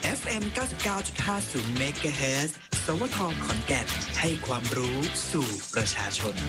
FM 99.50 เมกะเฮิรตซ์สวทขอนแก่นให้ความรู้สู่ประชาชน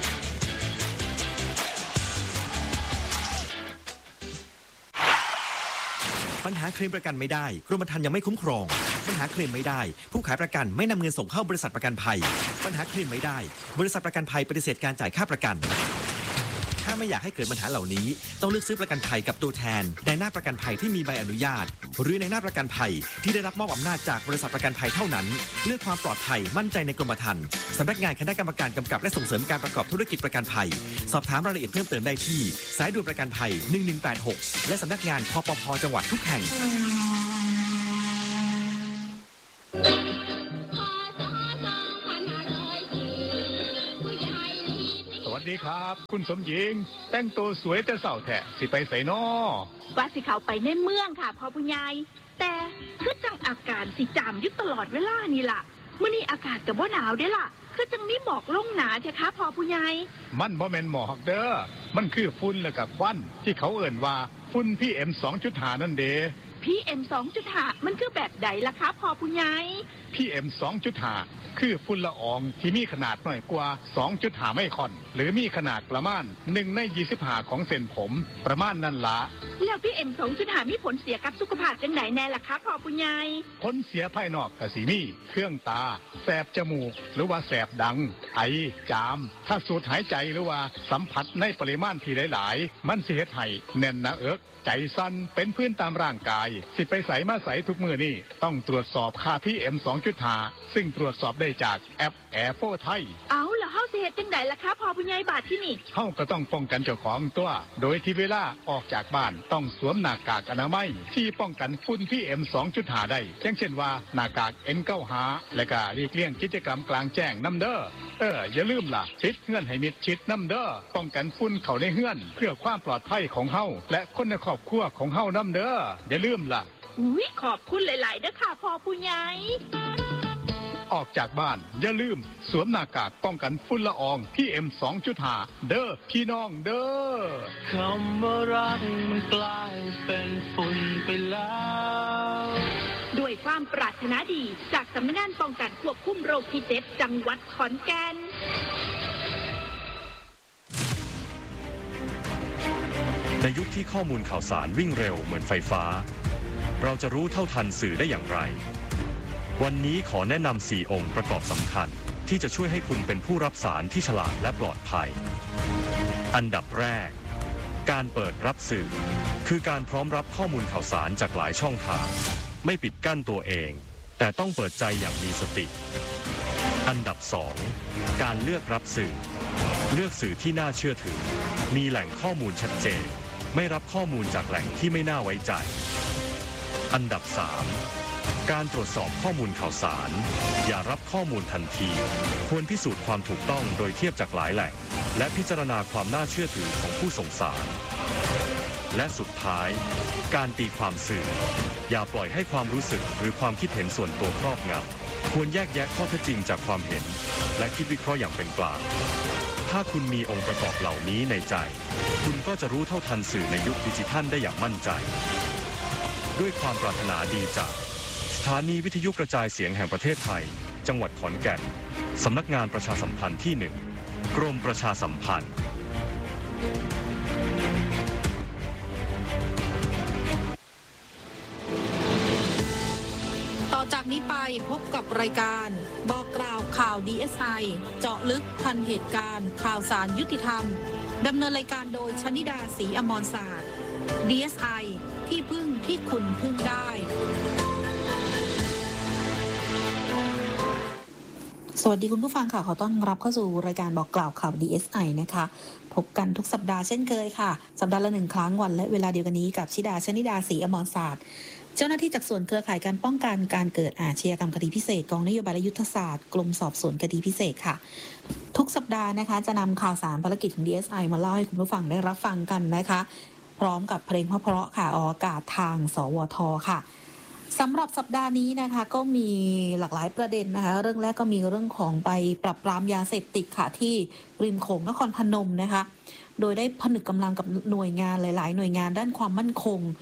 ปัญหาเคลมประกันไม่ได้กรมธรรม์ยังไม่คุ้มครองปัญหาเคลมไม่ได้ผู้ขายประกันไม่นำเงินส่งเข้าบริษัทประกันภัยปัญหาเคลมไม่ได้บริษัทประกันภัยปฏิเสธการจ่ายค่าประกันถ้าไม่อยากให้เกิดปัญหาเหล่านี้ต้องเลือกซื้อประกันภัยกับตัวแทนในหน้าประกันภัยที่มีใบอนุญาตหรือในหน้าประกันภัยที่ได้รับมอบอำนาจจากบริษัทประกันภัยเท่านั้นเลือกความปลอดภัยมั่นใจในกรมธรรม์สำนักงานคณะกรรมการกำกับและส่งเสริมการประกอบธุรกิจประกันภัยสอบถามรายละเอียดเพิ่มเติมได้ที่สายด่วนประกันภัย1186และสำนักงานคปภ.จังหวัดทุกแห่งสวัสดีครับคุณสมหญิงแต่งตัวสวยแต่เสาแทะสิไปใส่นอว่าสิเขาไปในเมืองค่ะพ่อผู้ใหญ่แต่คือจังอาการสิจามอยู่ตลอดเวลานี่ล่ะมื้อนี้อากาศก็บ่หนาวเด้ล่ะคือจังมีหมอกลงหนาเถอะค่ะพ่อผู้ใหญ่มันบ่แม่นหมอกเด้อมันคือฝุ่นแล้วก็ควันที่เขาเอิ้นว่าฝุ่น PM 2.5 นั่นเด้ PM 2.5 มันคือแบบใดล่ะคะพ่อผู้ใหญ่ PM 2.5 คือฝุ่นละอองที่มีขนาดน้อยกว่า 2.5 ไมครอนหรือมีขนาดประมาณ1ใน25ของเส้นผมประมาณนั้นละแล้ว PM 2.5 มีผลเสียกับสุขภาพจังไหนแน่ล่ะคะพ่อผู้ใหญ่ผลเสียภายนอกก็สิมีเครื่องตาแสบจมูกหรือว่าแสบดังไอจามถ้าสูดหายใจหรือว่าสัมผัสในปริมาณที่หลายๆมันสิเฮ็ดให้แน่นหน้าอกใจสั่นเป็นพื้นตามร่างกายสิไปใส่มาใส่ทุกมื้อนี่ต้องตรวจสอบค่า PM 2.5 ซึ่งตรวจสอบได้จากแอป Airflow ไทยเอาแล้วเฮาสิเฮ็ดจังได๋ล่ะคะพ่อผู้ใหญ่บาดที่นี่เฮาก็ต้องป้องกันเจ้าของตัวโดยที่เวลาออกจากบ้านต้องสวมหน้ากากอนามัยที่ป้องกันฝุ่น PM 2.5 ได้เช่นว่าหน้ากาก N95 และก็หลีกเลี่ยงกิจกรรมกลางแจ้งนำเด้ออย่าลืมล่ะปิดเฮือนให้มิดชิดนำเด้อป้องกันฝุ่นเข้าในเฮือนเพื่อความปลอดภัยของเฮาและคนในครอบครัวของเฮานำเด้ออย่าลืมล่ะอุ๊ยขอบคุณหลายๆเด้อค่ะพ่อผู้ใหญ่ออกจากบ้านอย่าลืมสวมหน้ากากป้องกันฝุ่นละออง PM 2.5 เด้อพี่น้องเด้อคำว่ารักมันกลายเป็นฝุ่นไปแล้วด้วยความปรารถนาดีจากสำนักงานป้องกันควบคุมโรคที่7จังหวัดขอนแก่นในยุคที่ข้อมูลข่าวสารวิ่งเร็วเหมือนไฟฟ้าเราจะรู้เท่าทันสื่อได้อย่างไรวันนี้ขอแนะนำ4องค์ประกอบสำคัญที่จะช่วยให้คุณเป็นผู้รับสารที่ฉลาดและปลอดภัยอันดับแรกการเปิดรับสื่อคือการพร้อมรับข้อมูลข่าวสารจากหลายช่องทางไม่ปิดกั้นตัวเองแต่ต้องเปิดใจอย่างมีสติอันดับ2การเลือกรับสื่อเลือกสื่อที่น่าเชื่อถือมีแหล่งข้อมูลชัดเจนไม่รับข้อมูลจากแหล่งที่ไม่น่าไว้ใจอันดับ3การตรวจสอบข้อมูลข่าวสารอย่ารับข้อมูลทันทีควรพิสูจน์ความถูกต้องโดยเทียบจากหลายแหล่งและพิจารณาความน่าเชื่อถือของผู้ส่งสารและสุดท้ายการตีความสื่ออย่าปล่อยให้ความรู้สึกหรือความคิดเห็นส่วนตัวครอบงำควรแยกแยะข้อเท็จจริงจากความเห็นและคิดวิเคราะห์อย่างเป็นกลางถ้าคุณมีองค์ประกอบเหล่านี้ในใจคุณก็จะรู้เท่าทันสื่อในยุคดิจิทัลได้อย่างมั่นใจด้วยความปรารถนาดีจากสถานีวิทยุกระจายเสียงแห่งประเทศไทยจังหวัดขอนแก่นสำนักงานประชาสัมพันธ์ที่1กรมประชาสัมพันธ์ต่อจากนี้ไปพบกับรายการบอกกล่าวข่าว DSI เจาะลึกทันเหตุการณ์ข่าวสารยุติธรรมดำเนินรายการโดยชนิดาศรีอมรศาสตร์ DSI ที่พึ่งที่คุณพึ่งได้สวัสดีคุณผู้ฟังค่ะขอต้อนรับเข้าสู่รายการบอกกล่าวข่าว DSI นะคะพบกันทุกสัปดาห์เช่นเคยค่ะสัปดาห์ละ1ครั้งวันและเวลาเดียวกันนี้กับชนิดาศรีอมรศาสตร์เจ้าหน้าที่จากส่วนเครือข่ายการป้องกันการเกิดอาชญากรรมคดีพิเศษกองนโยบายและยุทธศาสตร์กรมสอบสวนคดีพิเศษค่ะทุกสัปดาห์นะคะจะนำข่าวสารภารกิจของ DSI มาเล่าให้คุณผู้ฟังได้รับฟังกันนะคะพร้อมกับเพลงเพราะๆค่ะออกอากาศทางสวทค่ะสำหรับสัปดาห์นี้นะคะก็มีหลากหลายประเด็นนะคะเรื่องแรกก็มีเรื่องของไปปราบปรามยาเสพติดค่ะที่ริมโขงนครพนมนะคะโดยได้ผนึกกำลังกับหน่วยงานหลายๆหน่วยงานด้านความมั่นคงไป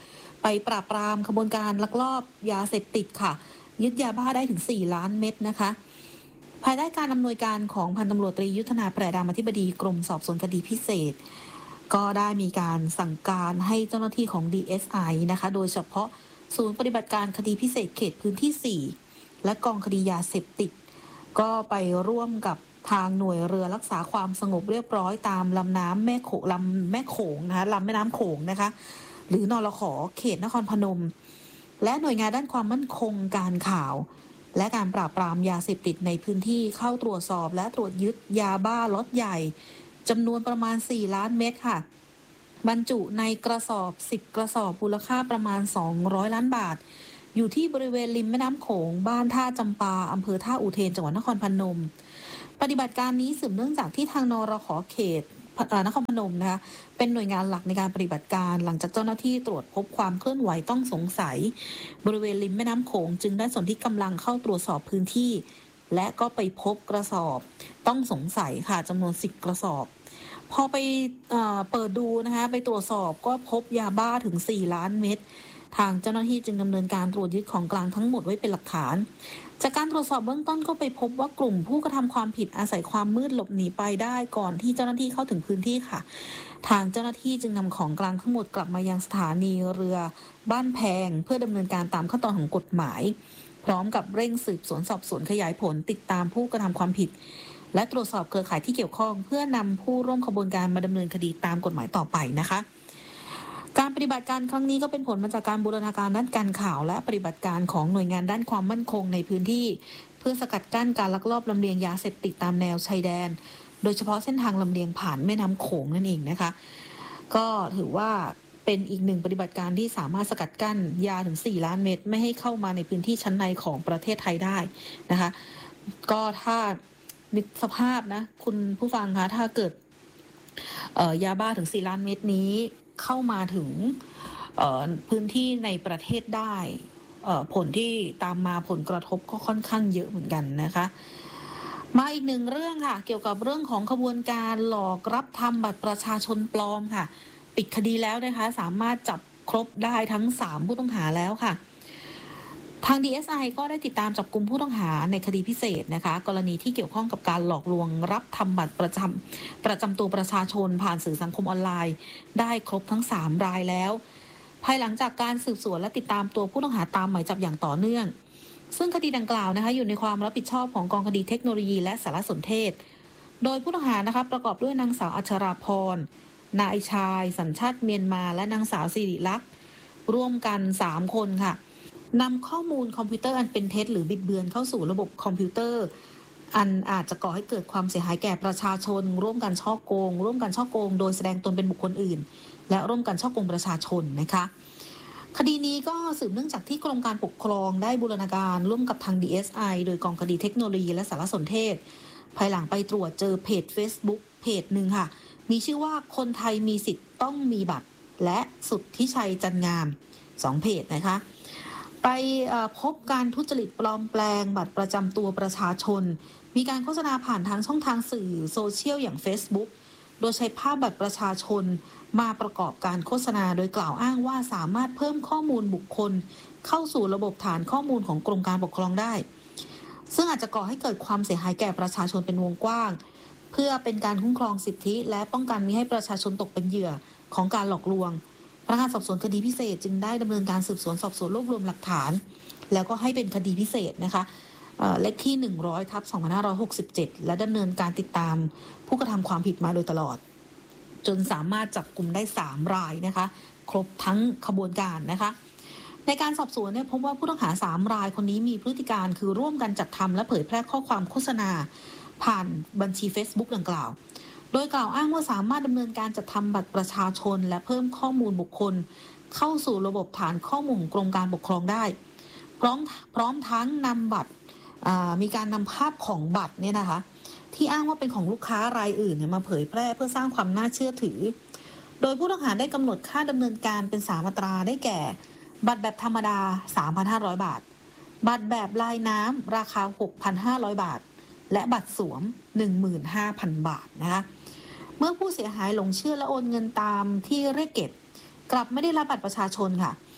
ไปปราบปรามขบวนการลักลอบยาเสพติดค่ะยึดยาบ้าได้ถึง4 ล้านเม็ดนะคะภายใต้การอำนวยการของพันตำรวจตรียุทธนาแปรดามอธิบดีกรมสอบสวนคดีพิเศษก็ได้มีการสั่งการให้เจ้าหน้าที่ของ DSI นะคะโดยเฉพาะศูนย์ปฏิบัติการคดีพิเศษเขตพื้นที่4และกองคดียาเสพติดก็ไปร่วมกับทางหน่วยเรือรักษาความสงบเรียบร้อยตามลำน้ำแม่โขงนะคะลำแม่น้ำโขงนะคะหรือนรข.เขตนครพนมและหน่วยงานด้านความมั่นคงการข่าวและการปราบปรามยาเสพติดในพื้นที่เข้าตรวจสอบและตรวจยึดยาบ้าล็อตใหญ่จำนวนประมาณ4 ล้านเม็ดค่ะบรรจุในกระสอบ10 กระสอบมูลค่าประมาณ200 ล้านบาทอยู่ที่บริเวณริมแม่น้ำโขงบ้านท่าจำปาอำเภอท่าอุเทนจังหวัดนครพนมปฏิบัติการนี้สืบเนื่องจากที่ทางนรข.เขตนครพนมนะคะเป็นหน่วยงานหลักในการปฏิบัติการหลังจากเจ้าหน้าที่ตรวจพบความเคลื่อนไหวต้องสงสัยบริเวณริมแม่น้ำโขงจึงได้ส่วนที่กำลังเข้าตรวจสอบพื้นที่และก็ไปพบกระสอบต้องสงสัยค่ะจำนวน10 กระสอบพอไปเปิดดูนะคะไปตรวจสอบก็พบยาบ้าถึง4 ล้านเม็ดทางเจ้าหน้าที่จึงดำเนินการตรวจยึดของกลางทั้งหมดไว้เป็นหลักฐานจากการตรวจสอบเบื้องต้นก็ไปพบว่ากลุ่มผู้กระทำความผิดอาศัยความมืดหลบหนีไปได้ก่อนที่เจ้าหน้าที่เข้าถึงพื้นที่ค่ะทางเจ้าหน้าที่จึงนำของกลางทั้งหมดกลับมายังสถานีเรือบ้านแพงเพื่อดำเนินการตามขั้นตอนของกฎหมายพร้อมกับเร่งสืบสวนสอบสวนขยายผลติดตามผู้กระทำความผิดและตรวจสอบเครือข่ายที่เกี่ยวข้องเพื่อนำผู้ร่วมขบวนการมาดำเนินคดีตามกฎหมายต่อไปนะคะการปฏิบัติการครั้งนี้ก็เป็นผลมาจากการบูรณาการด้านการข่าวและปฏิบัติการของหน่วยงานด้านความมั่นคงในพื้นที่เพื่อสกัดกั้นการลักลอบลำเลียงยาเสพติดตามแนวชายแดนโดยเฉพาะเส้นทางลำเลียงผ่านแม่น้ำโขงนั่นเองนะคะก็ถือว่าเป็นอีกหนึ่งปฏิบัติการที่สามารถสกัดกั้นยาถึง4 ล้านเม็ดไม่ให้เข้ามาในพื้นที่ชั้นในของประเทศไทยได้นะคะก็ถ้านึกสภาพนะคุณผู้ฟังคะถ้าเกิดยาบ้าถึง4 ล้านเม็ดนี้เข้ามาถึงพื้นที่ในประเทศได้ผลที่ตามมาผลกระทบก็ค่อนข้างเยอะเหมือนกันนะคะมาอีกหนึ่งเรื่องค่ะเกี่ยวกับเรื่องของขบวนการหลอกรับทำบัตรประชาชนปลอมค่ะปิดคดีแล้วนะคะสามารถจับครบได้ทั้ง3 ผู้ต้องหาแล้วค่ะทาง DSI ก็ได้ติดตามจับกุมผู้ต้องหาในคดีพิเศษนะคะกรณีที่เกี่ยวข้องกับการหลอกลวงรับทำบัตรประจำตัวประชาชนผ่านสื่อสังคมออนไลน์ได้ครบทั้ง3 รายแล้วภายหลังจากการสืบสวนและติดตามตัวผู้ต้องหาตามหมายจับอย่างต่อเนื่องซึ่งคดีดังกล่าวนะคะอยู่ในความรับผิดชอบของกองคดีเทคโนโลยีและสารสนเทศโดยผู้ต้องหานะคะประกอบด้วยนางสาวอัชราพรนายชายสัญชาติเมียนมาและนางสาวสิริลักษณ์ร่วมกัน3 คนค่ะนำข้อมูลคอมพิวเตอร์อันเป็นเท็จหรือบิดเบือนเข้าสู่ระบบคอมพิวเตอร์อันอาจจะก่อให้เกิดความเสียหายแก่ประชาชนร่วมกันฉ้อโกงโดยแสดงตนเป็นบุคคลอื่นและร่วมกันฉ้อโกงประชาชนนะคะคดีนี้ก็สืบเนื่องจากที่กรมการปกครองได้บูรณาการร่วมกับทาง DSI โดยกองคดีเทคโนโลยีและสารสนเทศภายหลังไปตรวจเจอเพจ Facebook เพจหนึ่งค่ะมีชื่อว่าคนไทยมีสิทธิ์ต้องมีบัตรและสุทธิชัยจันงาม2 เพจนะคะไปพบการทุจริตปลอมแปลงบัตรประจำตัวประชาชนมีการโฆษณาผ่านทางช่องทางสื่อโซเชียลอย่าง Facebook โดยใช้ภาพบัตรประชาชนมาประกอบการโฆษณาโดยกล่าวอ้างว่าสามารถเพิ่มข้อมูลบุคคลเข้าสู่ระบบฐานข้อมูลของกรมการปกครองได้ซึ่งอาจจะก่อให้เกิดความเสียหายแก่ประชาชนเป็นวงกว้างเพื่อเป็นการคุ้มครองสิทธิและป้องกันมิให้ประชาชนตกเป็นเหยื่อของการหลอกลวงพนักงานสอบสวนคดีพิเศษจึงได้ดำเนินการสืบสวนสอบสวนรวบรวมหลักฐานแล้วก็ให้เป็นคดีพิเศษนะคะเลขที่100/2567และดำเนินการติดตามผู้กระทำความผิดมาโดยตลอดจนสามารถจับกุมได้3 รายนะคะครบทั้งขบวนการนะคะในการสอบสวนเนี่ยพบว่าผู้ต้องหา3 รายคนนี้มีพฤติการคือร่วมกันจัดทำและเผยแพร่ข้อความโฆษณาผ่านบัญชี Facebook ดังกล่าวโดยกล่าวอ้างว่าสามารถดำเนินการจัดทำบัตรประชาชนและเพิ่มข้อมูลบุคคลเข้าสู่ระบบฐานข้อมูลกรมการปกครองได้พร้อมทั้งนำบัตรมีการนำภาพของบัตรเนี่ยนะคะที่อ้างว่าเป็นของลูกค้ารายอื่นเนี่ยมาเผยแพร่เพื่อสร้างความน่าเชื่อถือโดยผู้ต้องหาได้กำหนดค่าดำเนินการเป็น3 อัตราได้แก่บัตรแบบธรรมดา 3,500 บาทบัตรแบบลายน้ำราคา 6,500 บาทและบัตรสวม 15,000 บาทนะคะเมื่อผู้เสียหายหลงเชื่อและโอนเงินตามที่เรียกเก็บกลับไม่ได้รับบัตรประชาชนค่ะ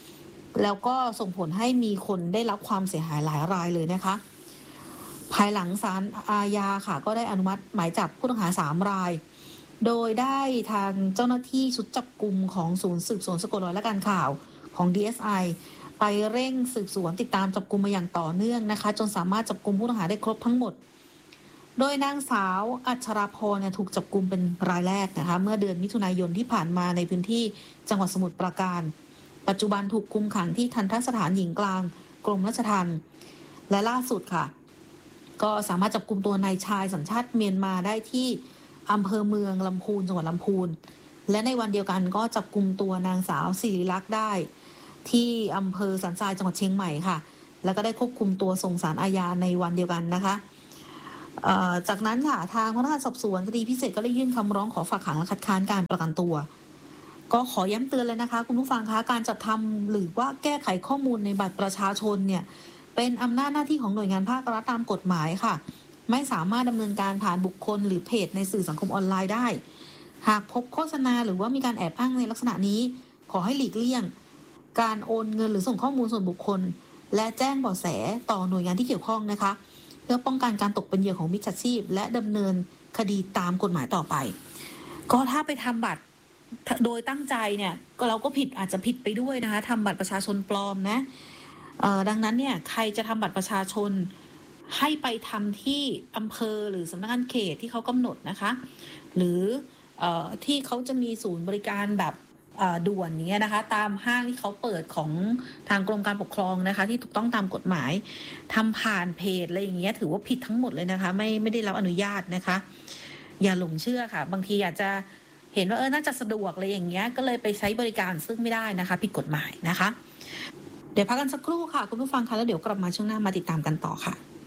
แล้วก็ส่งผลให้มีคนได้รับความเสียหายหลายรายเลยนะคะภายหลังศาลอาญาค่ะก็ได้อนุมัติหมายจับผู้ต้องหา3 รายโดยได้ทางเจ้าหน้าที่ชุดจับกุมของศูนย์สืบสวนสกลนครและการข่าวของ DSI ไปเร่งสืบสวนติดตามจับกุมมาอย่างต่อเนื่องนะคะจนสามารถจับกุมผู้ต้องหาได้ครบทั้งหมดโดยนางสาวอัชราพรถูกจับกุมเป็นรายแรกนะคะเมื่อเดือนมิถุนายนที่ผ่านมาในพื้นที่จังหวัดสมุทรปราการปัจจุบันถูกคุมขังที่ทัณฑสถานหญิงกลางกรมราชทัณฑ์และล่าสุดค่ะก็สามารถจับกุมตัวนายชายสัญชาติเมียนมาได้ที่อำเภอเมืองลำพูนจังหวัดลำพูนและในวันเดียวกันก็จับกุมตัวนางสาวศิริลักษณ์ได้ที่อำเภอสันทรายจังหวัดเชียงใหม่ค่ะแล้วก็ได้ควบคุมตัวส่งศาลอาญาในวันเดียวกันนะคะจากนั้นค่ะทางพนักงานสอบสวนคดีพิเศษก็ได้ยื่นคำร้องขอฝากขังและคัดค้านการประกันตัวก็ขอย้ำเตือนเลยนะคะคุณผู้ฟังคะการจัดทำหรือว่าแก้ไขข้อมูลในบัตรประชาชนเนี่ยเป็นอำนาจหน้าที่ของหน่วยงานภาครัฐตามกฎหมายค่ะไม่สามารถดำเนินการผ่านบุคคลหรือเพจในสื่อสังคมออนไลน์ได้หากพบโฆษณาหรือว่ามีการแอบอ้างในลักษณะนี้ขอให้หลีกเลี่ยงการโอนเงินหรือส่งข้อมูลส่วนบุคคลและแจ้งเบาะแสต่อหน่วยงานที่เกี่ยวข้องนะคะเพื่อป้องกันการตกเป็นเหยื่อของมิจฉาชีพและดำเนินคดีตามกฎหมายต่อไปก็ถ้าไปทำบัตรโดยตั้งใจเนี่ยก็เราก็ผิดอาจจะผิดไปด้วยนะคะทำบัตรประชาชนปลอมนะดังนั้นเนี่ยใครจะทำบัตรประชาชนให้ไปทำที่อำเภอหรือสำนักงานเขตที่เขากำหนดนะคะหรือที่เขาจะมีศูนย์บริการแบบด่วนนี้นะคะตามห้างที่เขาเปิดของทางกรมการปกครองนะคะที่ถูกต้องตามกฎหมายทำผ่านเพจอะไรอย่างเงี้ยถือว่าผิดทั้งหมดเลยนะคะไม่ได้รับอนุญาตนะคะอย่าหลงเชื่อค่ะบางทีอาจจะเห็นว่าน่าจะสะดวกอะไรอย่างเงี้ยก็เลยไปใช้บริการซึ่งไม่ได้นะคะผิดกฎหมายนะคะเดี๋ยวพักกันสักครู่ค่ะคุณผู้ฟังคะแล้วเดี๋ยวกลับมาช่วงหน้ามาติดตามกันต่อค่ะ